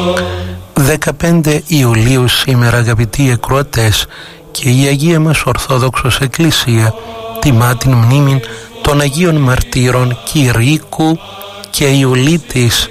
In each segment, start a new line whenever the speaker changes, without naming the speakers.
15 Ιουλίου σήμερα, αγαπητοί εκροατές, και η Αγία μας Ορθόδοξος Εκκλησία τιμά την μνήμη των Αγίων Μαρτύρων Κηρύκου και Ιουλίτης.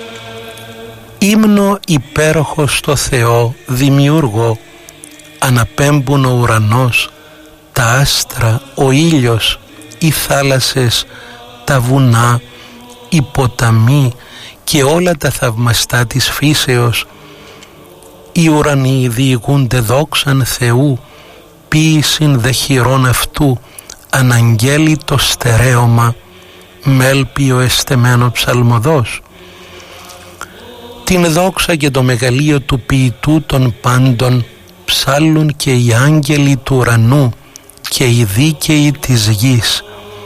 Ύμνο υπέροχο στο Θεό δημιούργο, αναπέμπουν ο ουρανός, τα άστρα, ο ήλιος, οι θάλασσες, τα βουνά, οι ποταμοί και όλα τα θαυμαστά της φύσεως. Οι ουρανοί διηγούνται δόξαν Θεού, ποίησιν δε χειρών αυτού, αναγγέλει το στερέωμα, μέλπιο εστεμένο ψαλμοδός. Την δόξα και το μεγαλείο του ποιητού των πάντων ψάλλουν και οι άγγελοι του ουρανού και οι δίκαιοι της γης.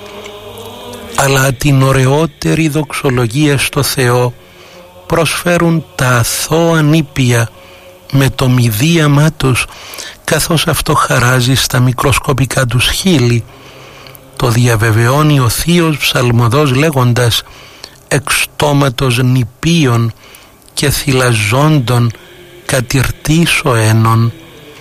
Αλλά την ωραιότερη δοξολογία στο Θεό προσφέρουν τα αθώα νήπια με το μηδίαμά τους, καθώς αυτό χαράζει στα μικροσκοπικά τους χείλη. Το διαβεβαιώνει ο Θείος Ψαλμοδός λέγοντας «Εξ στόματος νηπίων και θυλαζόντων κατηρτήσω ένων».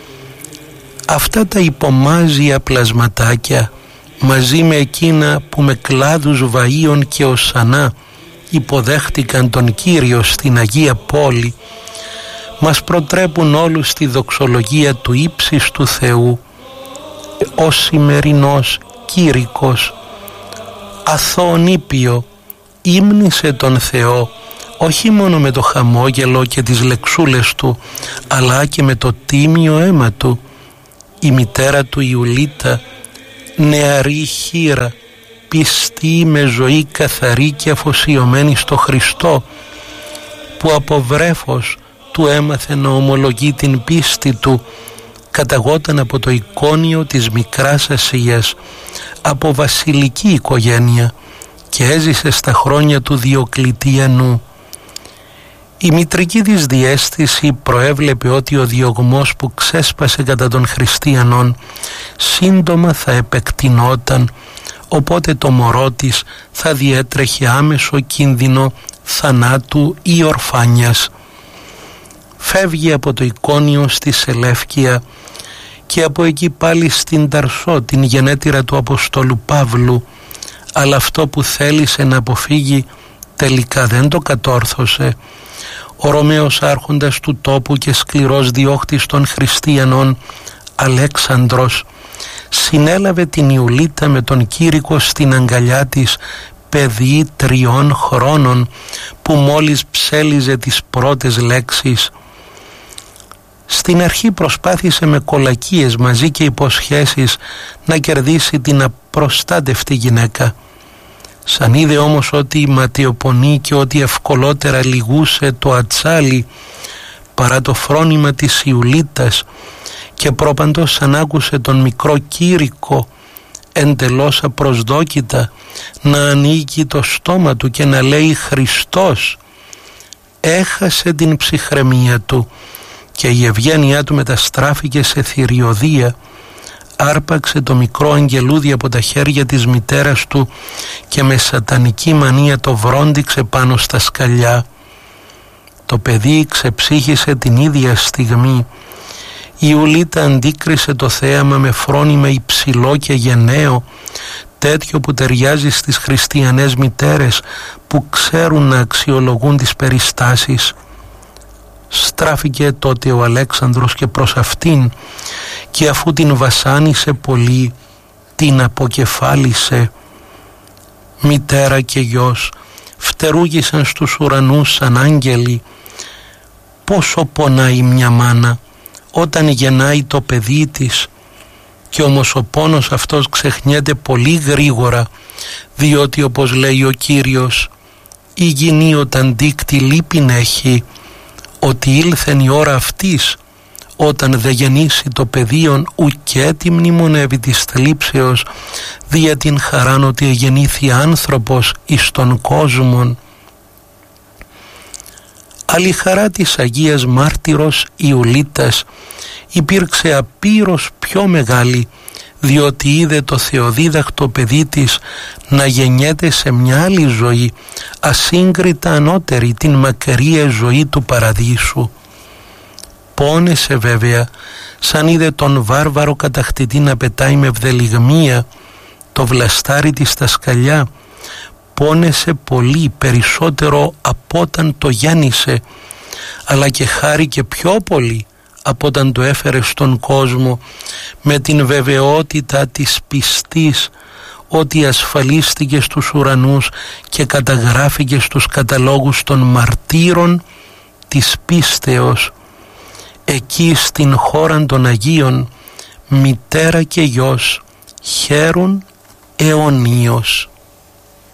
Αυτά τα υπομάζια πλασματάκια μαζί με εκείνα που με κλάδους βαΐων και οσανά υποδέχτηκαν τον Κύριο στην Αγία Πόλη μας προτρέπουν όλους στη δοξολογία του ύψιστου Θεού. Ο σημερινός Κήρυκος αθώον ήπιο ύμνησε τον Θεό όχι μόνο με το χαμόγελο και τις λεξούλες του, αλλά και με το τίμιο αίμα του. Η μητέρα του Ιουλίτα, νεαρή χήρα, πιστή με ζωή καθαρή και αφοσιωμένη στο Χριστό, που από βρέφος του έμαθε να ομολογεί την πίστη του, καταγόταν από το εικόνιο της Μικράς Ασίας, από βασιλική οικογένεια, και έζησε στα χρόνια του Διοκλητιανού. Η μητρική της διαίσθηση προέβλεπε ότι ο διωγμός που ξέσπασε κατά των χριστιανών σύντομα θα επεκτηνόταν, οπότε το μωρό της θα διέτρεχε άμεσο κίνδυνο θανάτου ή ορφάνιας. Φεύγει από το εικόνιο στη Σελεύκεια και από εκεί πάλι στην Ταρσό, την γενέτειρα του Αποστόλου Παύλου, αλλά αυτό που θέλησε να αποφύγει τελικά δεν το κατόρθωσε. Ο Ρωμαίος άρχοντας του τόπου και σκληρός διώχτης των χριστιανών, Αλέξανδρος, συνέλαβε την Ιουλίτα με τον Κήρυκο στην αγκαλιά της, παιδί 3 χρόνων, που μόλις ψέλιζε τις πρώτες λέξεις. Στην αρχή προσπάθησε με κολακίες μαζί και υποσχέσεις να κερδίσει την απροστάτευτη γυναίκα. Σαν είδε όμως ότι ματαιοπονεί και ότι ευκολότερα λυγούσε το ατσάλι παρά το φρόνημα της Ιουλίτας, και πρόπαντος σαν άκουσε τον μικρό Κήρυκο εντελώς απροσδόκητα να ανοίγει το στόμα του και να λέει «Χριστός», έχασε την ψυχραιμία του και η ευγένειά του μεταστράφηκε σε θηριωδία. Άρπαξε το μικρό αγγελούδι από τα χέρια της μητέρας του και με σατανική μανία το βρόντιξε πάνω στα σκαλιά. Το παιδί ξεψύχησε την ίδια στιγμή. Η Ιουλίτα αντίκρισε το θέαμα με φρόνημα υψηλό και γενναίο, τέτοιο που ταιριάζει στις χριστιανές μητέρες που ξέρουν να αξιολογούν τις περιστάσεις. Στράφηκε τότε ο Αλέξανδρος και προς αυτήν, και αφού την βασάνισε πολύ, την αποκεφάλισε. Μητέρα και γιος φτερούγησαν στους ουρανούς σαν άγγελοι. Πόσο πονάει μια μάνα όταν γεννάει το παιδί της, και όμως ο πόνος αυτός ξεχνιέται πολύ γρήγορα, διότι όπως λέει ο Κύριος, η γυνή όταν δίκτη λύπην έχει, ότι ήλθεν η ώρα αυτής, όταν δε γεννήσει το παιδίον, ουκέ τη μνημονεύει της θλίψεως, δια την χαράν ότι εγεννήθη άνθρωπος εις τον κόσμον. Αλλά η χαρά της Αγίας Μάρτυρος Ιουλίτας υπήρξε απείρως πιο μεγάλη, διότι είδε το θεοδίδακτο παιδί της να γεννιέται σε μια άλλη ζωή, ασύγκριτα ανώτερη, την μακριά ζωή του παραδείσου. Πόνεσε βέβαια, σαν είδε τον βάρβαρο κατακτητή να πετάει με ευδελιγμία το βλαστάρι της στα σκαλιά. Πόνεσε πολύ, περισσότερο από όταν το γέννησε, αλλά και χάρηκε πιο πολύ από όταν το έφερε στον κόσμο, με την βεβαιότητα της πιστής ότι ασφαλίστηκε στους ουρανούς και καταγράφηκε στους καταλόγους των μαρτύρων της πίστεως. Εκεί στην χώρα των Αγίων, μητέρα και γιος χαίρουν αιωνίως.